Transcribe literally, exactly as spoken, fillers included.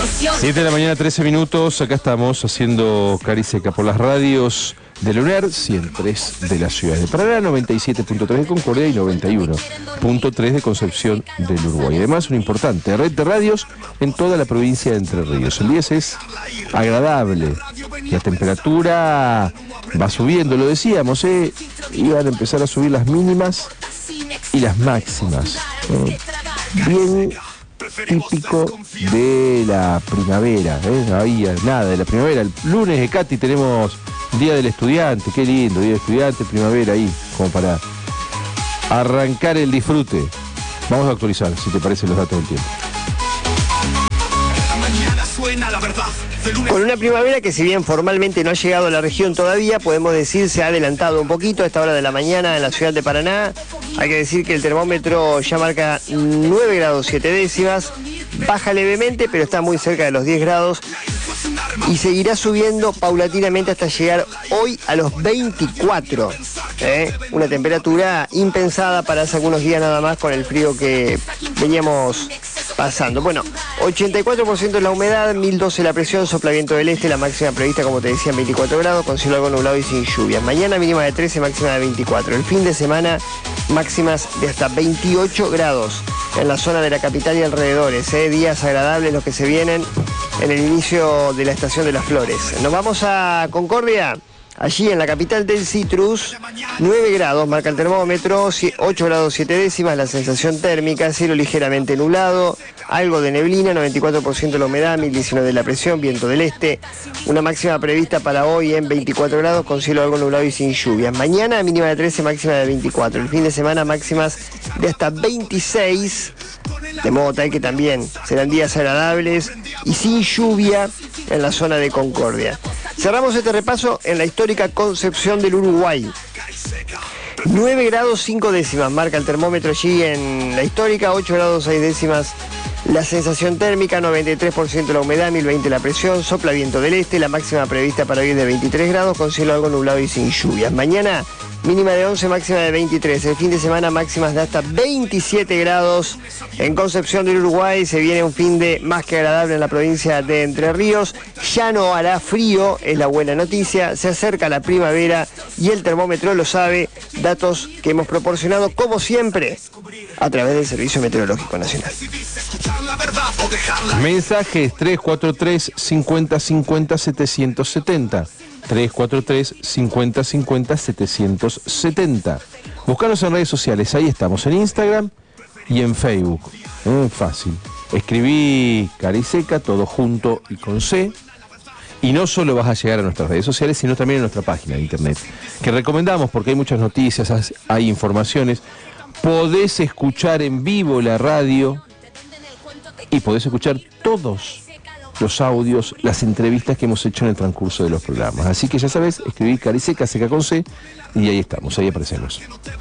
siete de la mañana, trece minutos. Acá estamos haciendo Cariseca por las radios de Lunar, cien tres de la ciudad de Paraná, noventa y siete punto tres de Concordia y noventa y uno punto tres de Concepción del Uruguay. Además, una importante red de radios en toda la provincia de Entre Ríos. El día es agradable. La temperatura va subiendo, lo decíamos, ¿eh? Iban a empezar a subir las mínimas y las máximas, ¿eh? Bien típico de la primavera, ¿eh? No había nada de la primavera. El lunes de Katy tenemos Día del Estudiante, qué lindo, Día del Estudiante, primavera ahí, como para arrancar el disfrute. Vamos a actualizar, si te parece, los datos del tiempo. Con una primavera que, si bien formalmente no ha llegado a la región todavía, podemos decir se ha adelantado un poquito a esta hora de la mañana en la ciudad de Paraná. Hay que decir que el termómetro ya marca nueve grados siete décimas, baja levemente, pero está muy cerca de los diez grados y seguirá subiendo paulatinamente hasta llegar hoy a los veinticuatro. ¿eh? Una temperatura impensada para hace algunos días nada más con el frío que veníamos pasando. Bueno, ochenta y cuatro por ciento la humedad, mil doce la presión, sopla viento del este, la máxima prevista, como te decía, en veinticuatro grados, con cielo algo nublado y sin lluvia. Mañana mínima de trece, máxima de veinticuatro. El fin de semana máximas de hasta veintiocho grados en la zona de la capital y alrededores. ¿eh? Días agradables los que se vienen en el inicio de la estación de las flores. Nos vamos a Concordia. Allí en la capital del citrus, nueve grados, marca el termómetro, ocho grados siete décimas, la sensación térmica, cielo ligeramente nublado, algo de neblina, noventa y cuatro por ciento la humedad, mil diecinueve la presión, viento del este, una máxima prevista para hoy en veinticuatro grados con cielo algo nublado y sin lluvias. Mañana mínima de trece, máxima de veinticuatro, el fin de semana máximas de hasta veintiséis, de modo tal que también serán días agradables y sin lluvia en la zona de Concordia. Cerramos este repaso en la histórica Concepción del Uruguay. nueve grados cinco décimas marca el termómetro allí en la histórica, ocho grados seis décimas la sensación térmica, noventa y tres por ciento la humedad, mil veinte la presión, sopla viento del este, la máxima prevista para hoy es de veintitrés grados con cielo algo nublado y sin lluvias. Mañana mínima de once, máxima de veintitrés. El fin de semana máximas de hasta veintisiete grados en Concepción del Uruguay. Se viene un fin de más que agradable en la provincia de Entre Ríos. Ya no hará frío, es la buena noticia. Se acerca la primavera y el termómetro lo sabe. Datos que hemos proporcionado, como siempre, a través del Servicio Meteorológico Nacional. Mensajes tres cuatro tres, cincuenta cincuenta, setecientos setenta. tres cuatro tres, cincuenta cincuenta, setecientos setenta. Búscanos en redes sociales, ahí estamos, en Instagram y en Facebook. Muy fácil. Escribí Cariseca, todo junto y con C. Y no solo vas a llegar a nuestras redes sociales, sino también a nuestra página de internet, que recomendamos porque hay muchas noticias, hay informaciones. Podés escuchar en vivo la radio y podés escuchar todos los audios, las entrevistas que hemos hecho en el transcurso de los programas. Así que ya sabes, escribí Cariseca, seca con C, y ahí estamos, ahí aparecemos.